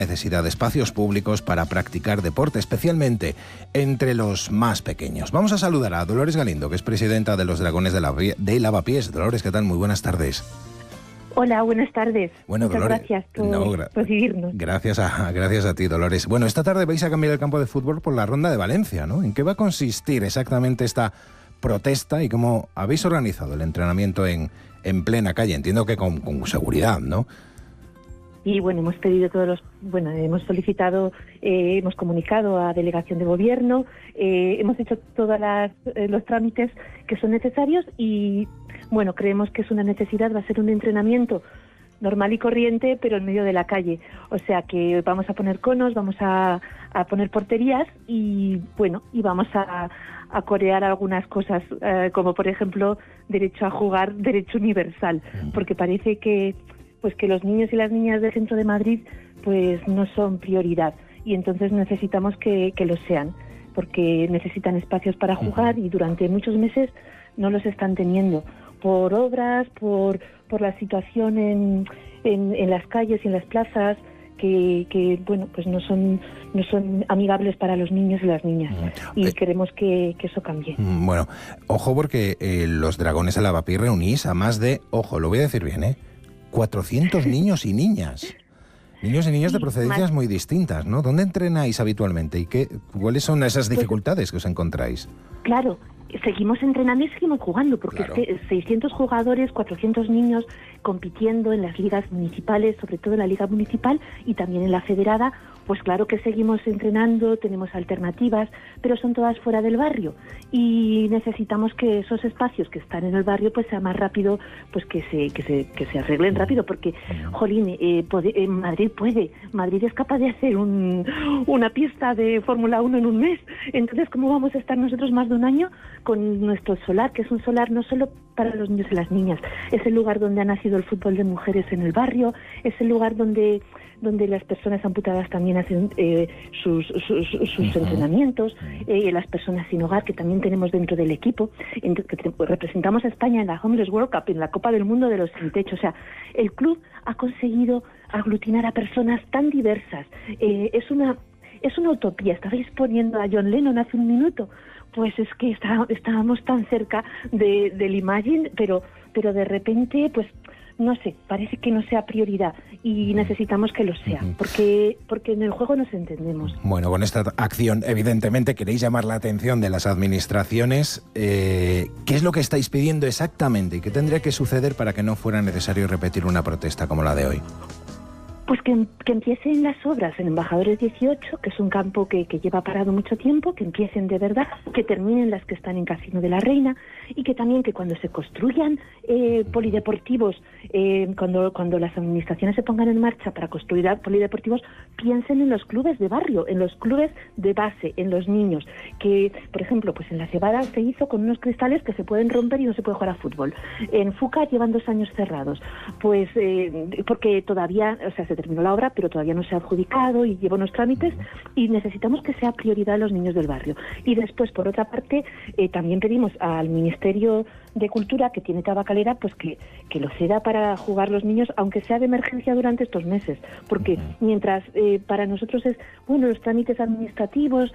necesidad de espacios públicos para practicar deporte, especialmente entre los más pequeños. Vamos a saludar a Dolores Galindo, que es presidenta de los Dragones de Lavapiés. Dolores, ¿qué tal? Muy buenas tardes. Hola, buenas tardes. Bueno, muchas Dolores, gracias por recibirnos. Gracias a ti, Dolores. Bueno, esta tarde vais a cambiar el campo de fútbol por la Ronda de Valencia, ¿no? ¿En qué va a consistir exactamente esta protesta y cómo habéis organizado el entrenamiento en plena calle? Entiendo que con seguridad, ¿no? Y bueno, hemos solicitado, hemos comunicado a delegación de gobierno, hemos hecho todos los trámites que son necesarios y bueno, creemos que es una necesidad, va a ser un entrenamiento normal y corriente, pero en medio de la calle. O sea que vamos a poner conos, vamos a poner porterías y bueno, y vamos a corear algunas cosas, como por ejemplo derecho a jugar, derecho universal, porque parece que los niños y las niñas del centro de Madrid pues no son prioridad y entonces necesitamos que lo sean, porque necesitan espacios para jugar y durante muchos meses no los están teniendo por obras, por la situación en las calles y en las plazas que bueno, pues no son amigables para los niños y las niñas y queremos que eso cambie. Bueno, ojo porque los Dragones de Lavapiés reunís a más de, ojo, lo voy a decir bien, 400 niños y niñas. Niños y niñas de procedencias muy distintas, ¿no? ¿Dónde entrenáis habitualmente y cuáles son esas dificultades que os encontráis? Claro, seguimos entrenando y seguimos jugando, porque claro. Es que 600 jugadores, 400 niños compitiendo en las ligas municipales, sobre todo en la liga municipal y también en la federada, pues claro que seguimos entrenando, tenemos alternativas, pero son todas fuera del barrio y necesitamos que esos espacios que están en el barrio pues sea más rápido, pues que se arreglen rápido, porque jolín, Madrid es capaz de hacer una pista de Fórmula 1 en un mes, entonces ¿cómo vamos a estar nosotros más de un año con nuestro solar, que es un solar no solo para los niños y las niñas, es el lugar donde ha nacido el fútbol de mujeres en el barrio, es el lugar donde las personas amputadas también hacen sus entrenamientos, las personas sin hogar que también tenemos dentro del equipo, que representamos a España en la Homeless World Cup, en la Copa del Mundo de los sin techo. O sea, el club ha conseguido aglutinar a personas tan diversas. Es una utopía. Estabais poniendo a John Lennon hace un minuto. Pues es que estábamos tan cerca del Imagine, pero de repente, pues no sé, parece que no sea prioridad y necesitamos que lo sea, porque en el juego nos entendemos. Bueno, con esta acción evidentemente queréis llamar la atención de las administraciones. ¿Qué es lo que estáis pidiendo exactamente y qué tendría que suceder para que no fuera necesario repetir una protesta como la de hoy? Pues que empiecen las obras en Embajadores 18, que es un campo que lleva parado mucho tiempo, que empiecen de verdad, que terminen las que están en Casino de la Reina y que también que cuando se construyan polideportivos, cuando las administraciones se pongan en marcha para construir polideportivos, piensen en los clubes de barrio, en los clubes de base, en los niños, que por ejemplo pues en La Cebada se hizo con unos cristales que se pueden romper y no se puede jugar a fútbol. En Fuca llevan 2 años cerrados, pues porque todavía, o sea, se terminó la obra, pero todavía no se ha adjudicado y lleva unos trámites y necesitamos que sea prioridad a los niños del barrio. Y después, por otra parte, también pedimos al Ministerio de Cultura, que tiene Tabacalera, pues que lo ceda para jugar los niños, aunque sea de emergencia durante estos meses, porque mientras para nosotros es, bueno, los trámites administrativos,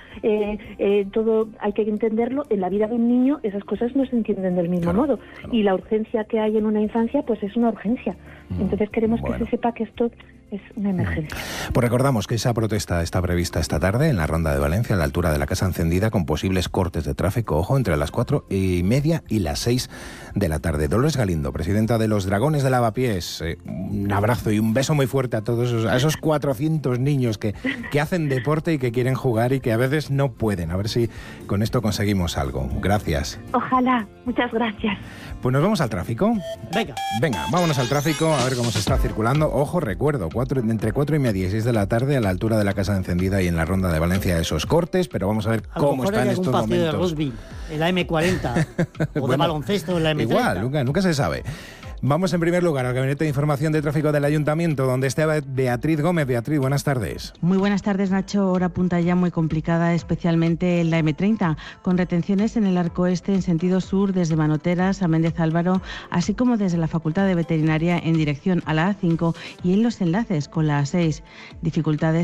todo hay que entenderlo, en la vida de un niño esas cosas no se entienden del mismo modo, y la urgencia que hay en una infancia, pues es una urgencia. Entonces queremos que se sepa que esto es una emergencia. Pues recordamos que esa protesta está prevista esta tarde en la Ronda de Valencia, a la altura de la Casa Encendida, con posibles cortes de tráfico, ojo, entre las 4:30 y las 6 de la tarde. Dolores Galindo, presidenta de los Dragones de Lavapiés, un abrazo y un beso muy fuerte a todos esos 400 niños que hacen deporte y que quieren jugar y que a veces no pueden. A ver si con esto conseguimos algo. Gracias. Ojalá. Muchas gracias. Pues nos vamos al tráfico. Venga, vámonos al tráfico a ver cómo se está circulando. Ojo, recuerdo, entre 4:30 y 6 de la tarde a la altura de la Casa Encendida y en la Ronda de Valencia esos cortes, pero vamos a ver cómo están estos momentos. De rugby, en la M40, o bueno, de baloncesto en la M30. Igual, nunca se sabe. Vamos en primer lugar al Gabinete de Información de Tráfico del Ayuntamiento, donde está Beatriz Gómez. Beatriz, buenas tardes. Muy buenas tardes, Nacho. Hora punta ya muy complicada, especialmente en la M30, con retenciones en el arco este en sentido sur desde Manoteras a Méndez Álvaro, así como desde la Facultad de Veterinaria en dirección a la A5 y en los enlaces con la A6. Dificultades